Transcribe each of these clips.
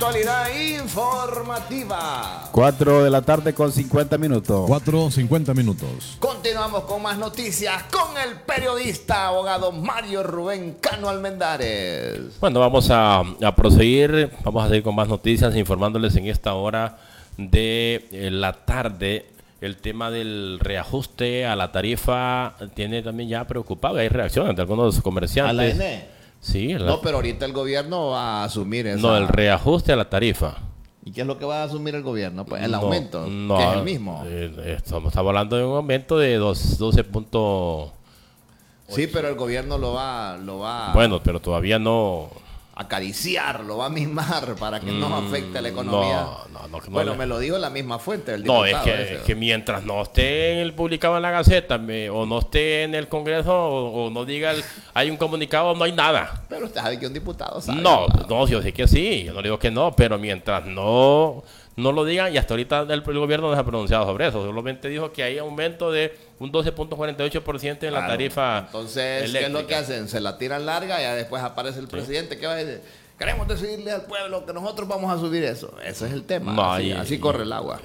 Actualidad informativa. 4 de la tarde con 50 minutos. 4:50 minutos. Continuamos con más noticias con el periodista abogado Mario Rubén Cano Almendares. Bueno, vamos a proseguir, vamos a seguir con más noticias, informándoles en esta hora de la tarde. El tema del reajuste a la tarifa tiene también ya preocupado. Hay reacciones de algunos comerciantes. ¿A la ENE? Sí. No, pero ahorita el gobierno va a asumir esa... No, el reajuste a la tarifa. ¿Y qué es lo que va a asumir el gobierno? Pues el aumento, no, que es el mismo. Estamos hablando de un aumento de 12 puntos. Sí, pero el gobierno lo va Bueno, pero todavía no... acariciar, lo va a mimar para que no afecte a la economía. Bueno, me lo dijo la misma fuente del diputado. No, es que mientras no esté en el publicado en la Gaceta o no esté en el Congreso o no diga hay un comunicado, no hay nada. Pero usted sabe que un diputado sabe. No, yo sé que sí, yo no digo que no, pero mientras no lo digan, y hasta ahorita el gobierno no se ha pronunciado sobre eso, solamente dijo que hay aumento de un 12.48% en la tarifa. Entonces, eléctrica. ¿qué es lo que hacen? Se la tiran larga y ya después aparece el presidente que va a decir, queremos decirle al pueblo que nosotros vamos a subir eso. Ese es el tema. No, así corre el agua.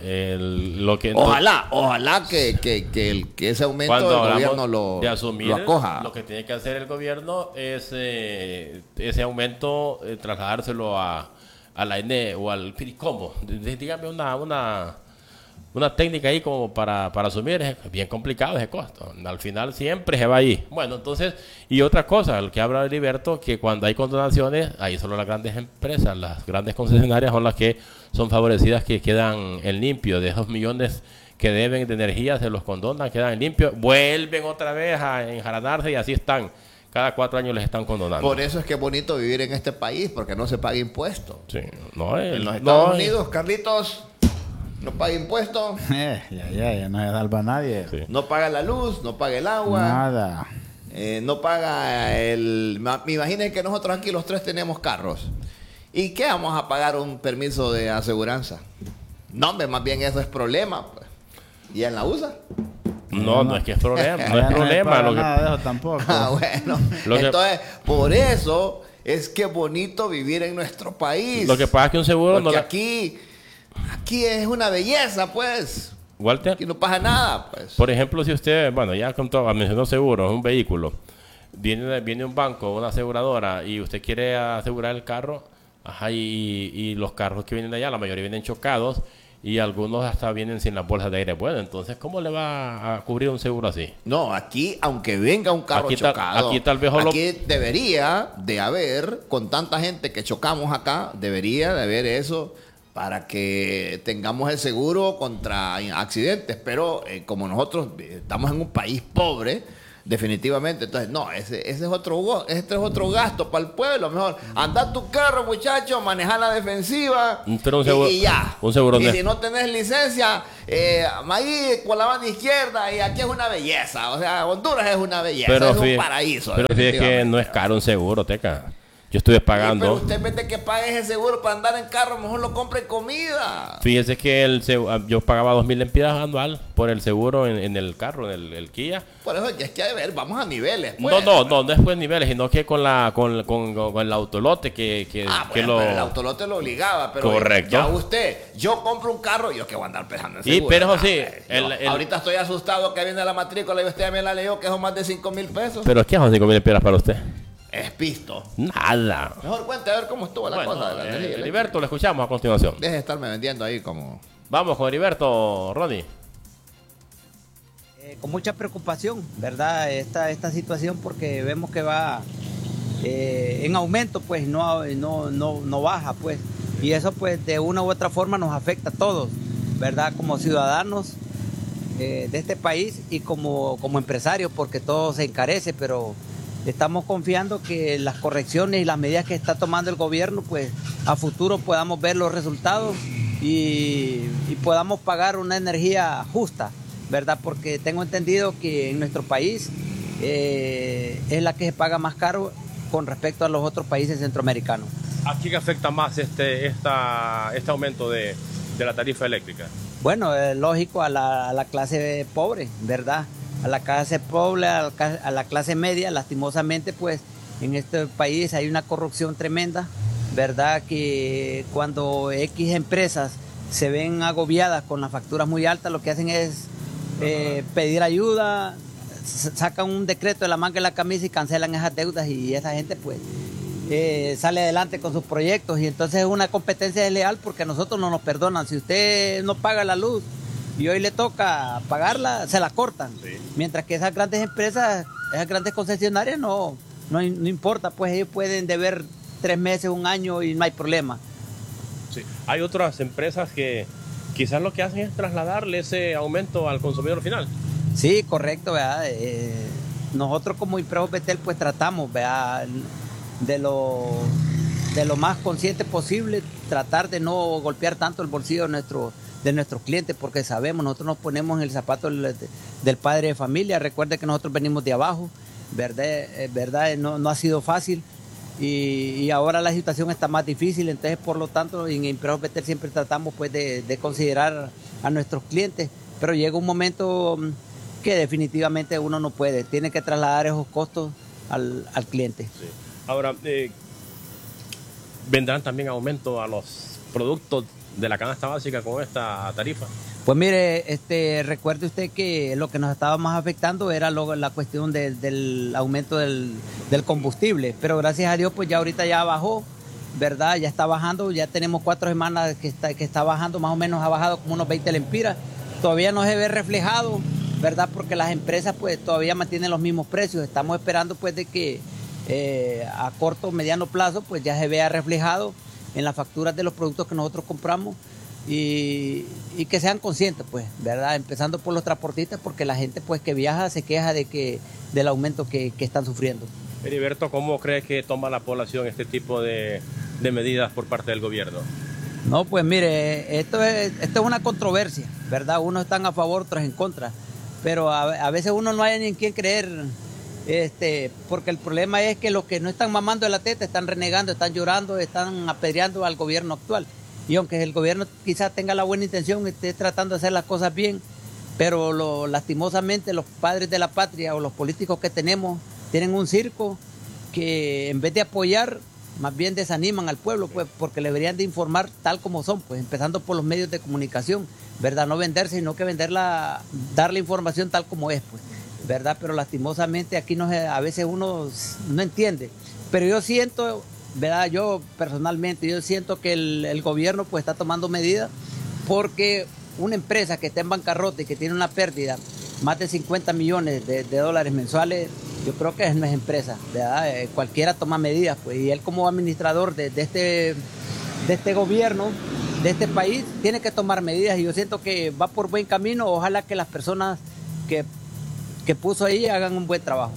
Ojalá que ese aumento el gobierno lo acoja. Lo que tiene que hacer el gobierno es ese aumento trasladárselo a la ENE o al FIDICOMO. Dígame una técnica ahí como para asumir. Es bien complicado ese costo. Al final siempre se va ahí. Bueno, entonces, y otra cosa, el que habla Heriberto, que cuando hay condonaciones, ahí solo las grandes empresas, las grandes concesionarias son las que son favorecidas, que quedan en limpio. De esos millones que deben de energía, se los condonan, quedan en limpio, vuelven otra vez a enjaranarse y así están. Cada 4 años les están condonando. Por eso es que es bonito vivir en este país, porque no se paga impuestos. Sí, en los Estados Unidos, Carlitos, no paga impuestos. Ya no se salva a nadie. Sí. No paga la luz, no paga el agua. Nada. No paga el... Me imaginen que nosotros aquí los tres tenemos carros. ¿Y qué vamos a pagar un permiso de aseguranza? No, hombre, más bien eso es problema. Pues. ¿Y en la USA? No es que es problema. No es problema. No nada de eso tampoco. Bueno. Entonces, por eso es que es bonito vivir en nuestro país. Lo que pasa es que un seguro... Porque aquí es una belleza, pues. Walter, aquí no pasa nada, pues. Por ejemplo, si usted, ya mencionó seguro, un vehículo, viene un banco, una aseguradora, y usted quiere asegurar el carro, y los carros que vienen de allá, la mayoría vienen chocados, y algunos hasta vienen sin las bolsas de aire. Bueno, entonces, ¿cómo le va a cubrir un seguro así? No, aquí, aunque venga un carro chocado, aquí debería de haber, con tanta gente que chocamos acá, debería de haber eso para que tengamos el seguro contra accidentes. Pero como nosotros estamos en un país pobre, definitivamente, entonces, no, ese es otro gasto para el pueblo. Mejor, anda tu carro, muchacho, maneja la defensiva. Pero y ya. Un seguro y si no tenés licencia, ahí con la banda izquierda, y aquí es una belleza. O sea, Honduras es una belleza, es un paraíso. Pero fíjate que no es caro un seguro, Teca. Yo estuve pagando. Pero usted, en vez de que pague ese seguro para andar en carro, mejor lo compre en comida. Fíjese que yo pagaba 2,000 lempiras anual por el seguro en el carro, en el Kia. Por eso es que hay que ver, vamos a niveles. Pues. No es pues niveles, sino que con el autolote pero el autolote lo obligaba. Pero correcto. Ya yo compro un carro, yo que voy a andar pensando en seguro. Pero eso sí. Ahorita estoy asustado que viene la matrícula y usted también la leyó, que son más de 5,000 pesos. ¿Pero qué son 5,000 lempiras para usted? Es pisto. Nada. Mejor cuente a ver cómo estuvo la cosa. Heriberto, lo escuchamos a continuación. Deje de estarme vendiendo ahí como... Vamos con Heriberto, Ronnie. Con mucha preocupación, ¿verdad? Esta situación, porque vemos que va en aumento, pues no baja, pues. Y eso, pues, de una u otra forma nos afecta a todos, ¿verdad? Como ciudadanos de este país y como empresarios, porque todo se encarece, pero... Estamos confiando que las correcciones y las medidas que está tomando el gobierno, pues a futuro podamos ver los resultados y podamos pagar una energía justa, ¿verdad? Porque tengo entendido que en nuestro país es la que se paga más caro con respecto a los otros países centroamericanos. ¿A quién afecta más este aumento de la tarifa eléctrica? Bueno, es lógico a la clase pobre, ¿verdad? A la clase pobre, a la clase media. Lastimosamente, pues en este país hay una corrupción tremenda, ¿verdad? Que cuando X empresas se ven agobiadas con las facturas muy altas, lo que hacen es pedir ayuda, sacan un decreto de la manga de la camisa y cancelan esas deudas, y esa gente pues sale adelante con sus proyectos, y entonces es una competencia desleal porque a nosotros no nos perdonan. Si usted no paga la luz y hoy le toca pagarla, se la cortan. Sí. Mientras que esas grandes empresas, esas grandes concesionarias no importa, pues ellos pueden deber 3 meses, 1 año y no hay problema. Sí. Hay otras empresas que quizás lo que hacen es trasladarle ese aumento al consumidor final. Sí, correcto, ¿verdad? Nosotros como Imprejos Betel pues tratamos, ¿verdad?, de lo más consciente posible, tratar de no golpear tanto el bolsillo de nuestros clientes, porque sabemos, nosotros nos ponemos en el zapato del padre de familia. Recuerde que nosotros venimos de abajo, ¿verdad? No ha sido fácil, y ahora la situación está más difícil. Entonces, por lo tanto, en Imprejos Betel siempre tratamos pues de considerar a nuestros clientes, pero llega un momento que definitivamente uno no puede, tiene que trasladar esos costos al cliente. Sí. Ahora, ¿vendrán también aumento a los productos de la canasta básica con esta tarifa? Pues mire, recuerde usted que lo que nos estaba más afectando era la cuestión del aumento del combustible, pero gracias a Dios pues ya ahorita ya bajó, ¿verdad? Ya está bajando, ya tenemos 4 semanas que está bajando, más o menos ha bajado como unos 20 lempiras. Todavía no se ve reflejado, ¿verdad? Porque las empresas pues todavía mantienen los mismos precios. Estamos esperando pues de que a corto o mediano plazo pues ya se vea reflejado en las facturas de los productos que nosotros compramos, y que sean conscientes, pues, ¿verdad? Empezando por los transportistas, porque la gente pues que viaja se queja del aumento que están sufriendo. Heriberto, ¿cómo cree que toma la población este tipo de medidas por parte del gobierno? No, pues mire, esto es una controversia, ¿verdad? Unos están a favor, otros en contra, pero a veces uno no hay ni en quién creer, porque el problema es que los que no están mamando de la teta están renegando, están llorando, están apedreando al gobierno actual. Y aunque el gobierno quizás tenga la buena intención, esté tratando de hacer las cosas bien, pero lastimosamente los padres de la patria o los políticos que tenemos tienen un circo que en vez de apoyar, más bien desaniman al pueblo, pues, porque le deberían de informar tal como son, pues, empezando por los medios de comunicación, ¿verdad? No venderse, sino que darle información tal como es, pues, ¿verdad? Pero lastimosamente aquí a veces uno no entiende. Pero yo siento, ¿verdad? Yo personalmente, siento que el gobierno pues está tomando medidas, porque una empresa que está en bancarrota y que tiene una pérdida más de 50 millones de dólares mensuales, yo creo que no es empresa, ¿verdad? Cualquiera toma medidas, pues, y él como administrador de este gobierno, de este país, tiene que tomar medidas, y yo siento que va por buen camino. Ojalá que las personas que puso ahí hagan un buen trabajo.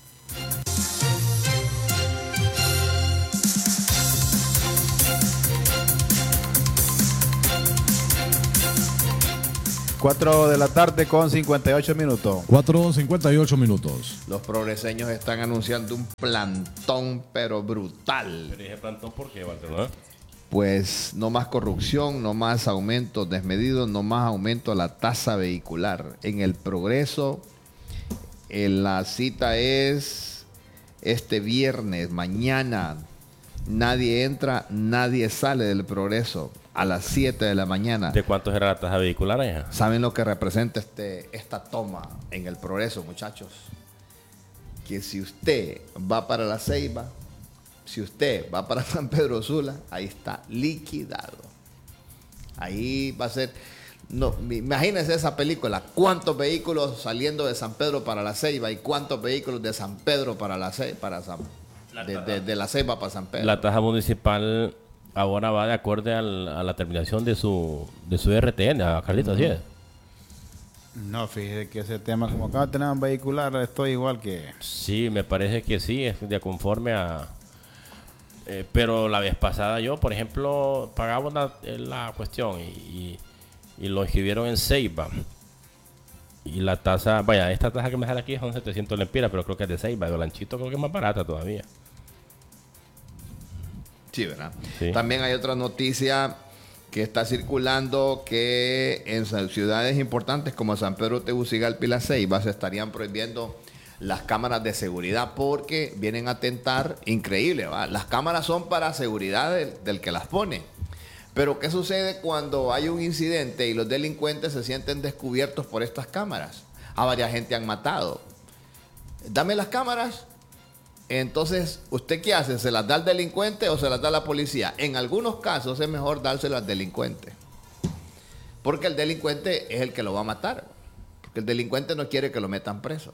Cuatro de la tarde con 58 minutos. 4:58. Los progreseños están anunciando un plantón, pero brutal. ¿Pero ese plantón por qué, Walter, no? Pues no más corrupción, no más aumentos desmedidos, no más aumento a la tasa vehicular. En el Progreso, la cita es este viernes, mañana. Nadie entra, nadie sale del Progreso a las 7 de la mañana. ¿De cuánto será la tasa vehicular allá? ¿Saben lo que representa esta toma en el Progreso, muchachos? Que si usted va para La Ceiba, si usted va para San Pedro Sula, ahí está liquidado. Ahí va a ser... No, imagínense esa película. ¿Cuántos vehículos saliendo de San Pedro para La Ceiba y cuántos vehículos de San Pedro para La Ceiba, de La Ceiba para San Pedro? La tasa municipal ahora va de acuerdo a la terminación de su RTN, a Carlitos, ¿sí? No, fíjese que ese tema, como acá tenemos vehicular, estoy igual que... Sí, me parece que sí, es de conforme a... pero la vez pasada yo, por ejemplo, pagaba la cuestión y lo inscribieron en Ceiba. Y la tasa, vaya, esta tasa que me sale aquí son 700 lempiras, pero creo que es de Ceiba. De Olanchito creo que es más barata todavía. Sí, ¿verdad? Sí. También hay otra noticia que está circulando, que en ciudades importantes como San Pedro, Tegucigalpa y La Ceiba se estarían prohibiendo las cámaras de seguridad porque vienen a atentar, increíble, ¿va? Las cámaras son para seguridad del que las pone. Pero ¿qué sucede cuando hay un incidente y los delincuentes se sienten descubiertos por estas cámaras? A varias gente han matado. Dame las cámaras. Entonces, ¿usted qué hace? ¿Se las da al delincuente o se las da a la policía? En algunos casos es mejor dárselas al delincuente. Porque el delincuente es el que lo va a matar. Porque el delincuente no quiere que lo metan preso.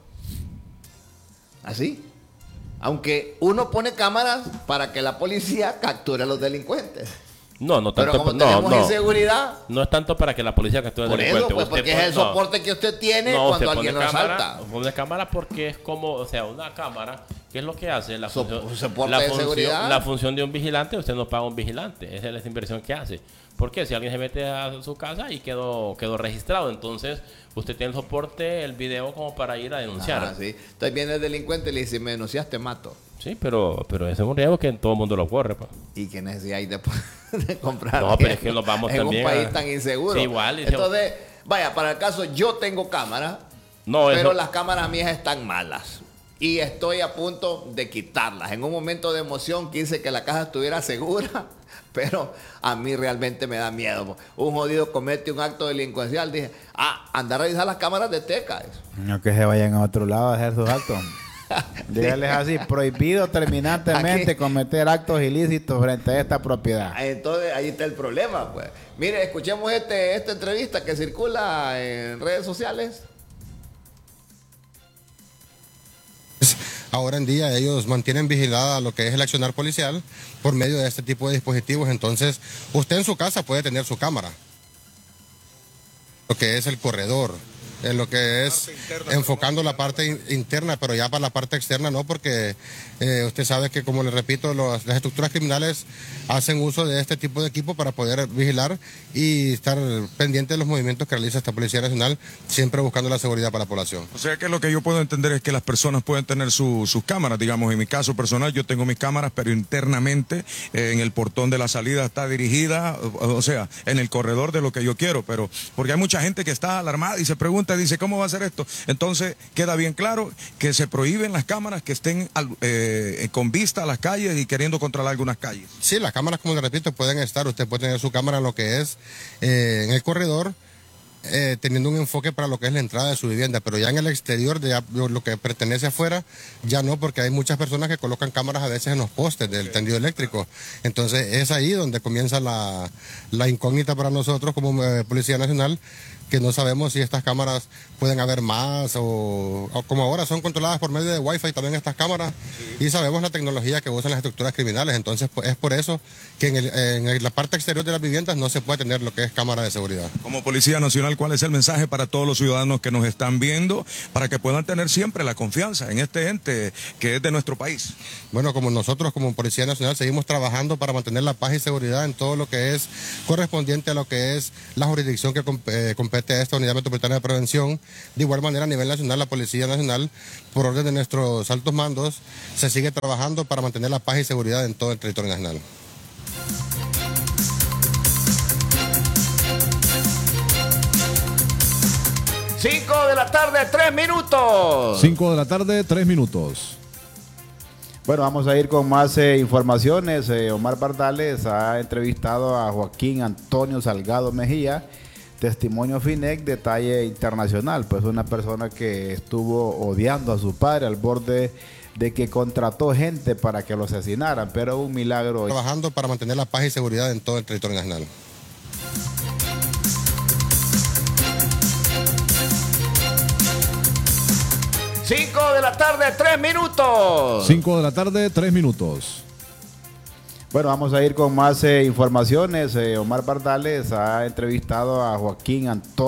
Así. Aunque uno pone cámaras para que la policía capture a los delincuentes. No tanto. Pero como tenemos inseguridad. No es tanto para que la policía capture al delincuente. Pues, porque es el soporte que usted tiene cuando alguien lo asalta. Pone cámara porque es como, o sea, una cámara, ¿qué es lo que hace? La función de un vigilante, usted no paga un vigilante. Esa es la inversión que hace. ¿Por qué? Si alguien se mete a su casa y quedó registrado, entonces usted tiene el soporte, el video como para ir a denunciar. Sí. Entonces viene el delincuente y le dice, si me denuncias te mato. Sí, pero ese es un riesgo que todo el mundo lo corre. Pa. ¿Y qué necesidad hay de comprar? No, pero es que nos vamos en también un país tan inseguro. Sí, igual. Entonces, vaya, para el caso, yo tengo cámara, pero las cámaras mías están malas. Y estoy a punto de quitarlas. En un momento de emoción quise que la casa estuviera segura, pero a mí realmente me da miedo. Un jodido comete un acto delincuencial. Dije, anda a revisar las cámaras de Teca. No que se vayan a otro lado a hacer sus actos. Dígales así, prohibido terminantemente cometer actos ilícitos frente a esta propiedad. Entonces ahí está el problema, pues. Mire, escuchemos esta entrevista que circula en redes sociales. Ahora en día ellos mantienen vigilada lo que es el accionar policial por medio de este tipo de dispositivos. Entonces, usted en su casa puede tener su cámara. Lo que es el corredor, en lo que es enfocando la parte interna, pero ya para la parte externa no, porque usted sabe que, como le repito, las estructuras criminales hacen uso de este tipo de equipo para poder vigilar y estar pendiente de los movimientos que realiza esta Policía Nacional, siempre buscando la seguridad para la población. O sea que lo que yo puedo entender es que las personas pueden tener sus cámaras, digamos, en mi caso personal yo tengo mis cámaras, pero internamente en el portón de la salida está dirigida, o sea, en el corredor de lo que yo quiero, pero porque hay mucha gente que está alarmada y se pregunta, dice, ¿cómo va a ser esto? Entonces queda bien claro que se prohíben las cámaras que estén con vista a las calles y queriendo controlar algunas calles. Sí, las cámaras, como le repito, pueden estar, usted puede tener su cámara en lo que es en el corredor, teniendo un enfoque para lo que es la entrada de su vivienda, pero ya en el exterior de lo que pertenece afuera, ya no, porque hay muchas personas que colocan cámaras a veces en los postes del tendido eléctrico. Entonces es ahí donde comienza la incógnita para nosotros como Policía Nacional, que no sabemos si estas cámaras pueden haber más o como ahora son controladas por medio de Wi-Fi también estas cámaras, y sabemos la tecnología que usan las estructuras criminales. Entonces pues, es por eso que en la parte exterior de las viviendas no se puede tener lo que es cámara de seguridad. Como Policía Nacional, ¿cuál es el mensaje para todos los ciudadanos que nos están viendo para que puedan tener siempre la confianza en este ente que es de nuestro país? Bueno, como nosotros como Policía Nacional seguimos trabajando para mantener la paz y seguridad en todo lo que es correspondiente a lo que es la jurisdicción que compete a esta Unidad Metropolitana de Prevención. De igual manera, a nivel nacional, la Policía Nacional, por orden de nuestros altos mandos, se sigue trabajando para mantener la paz y seguridad en todo el territorio nacional. Cinco de la tarde, 3 minutos. 5 de la tarde, 3 minutos. Bueno, vamos a ir con más informaciones. Omar Bardales ha entrevistado a Joaquín Antonio Salgado Mejía, testimonio FINEC de talla internacional, pues una persona que estuvo odiando a su padre al borde de que contrató gente para que lo asesinaran, pero un milagro. Trabajando para mantener la paz y seguridad en todo el territorio nacional. Cinco de la tarde, 3 minutos. 5 de la tarde, 3 minutos. Bueno, vamos a ir con más informaciones. Omar Bardales ha entrevistado a Joaquín Antonio